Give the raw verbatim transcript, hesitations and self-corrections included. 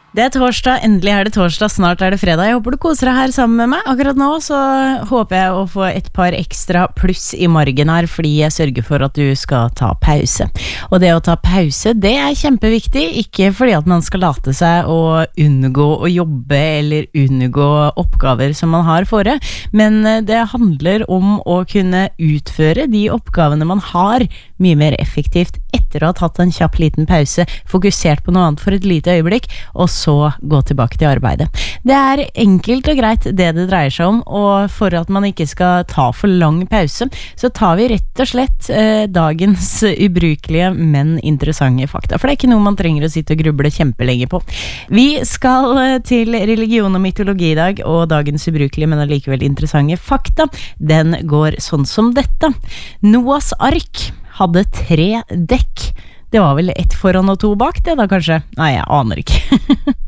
Det er torsdag, endelig er det torsdag, snart er det fredag. Jeg håper du koser deg her sammen med meg. Akkurat nå så håper jeg å få et par ekstra pluss i margen her, fordi jeg sørger for at du skal ta pause. Og det å ta pause, det er kjempeviktig, ikke fordi at man skal late seg å unngå å jobbe eller unngå oppgaver som man har fore, men det handler om å kunne utføre de oppgavene man har mye mer effektivt etter å ha tatt en kjapp liten pause, fokusert på noe annet for et lite øyeblikk, og så gå tilbake til arbeidet. Det er enkelt og greit det det dreier seg om, og for at man ikke skal ta for lang pause, så tar vi rett og slett eh, dagens ubrukelige, men interessante fakta. For det er ikke noe man trenger å sitte og gruble kjempelenge på. Vi skal til religion og mytologi i dag, og dagens ubrukelige, men allikevel interessante fakta, den går sånn som dette. Noahs ark hadde tre dekk. Det var vel ett foran og to bak det da, kanskje? Nei, jeg aner ikke.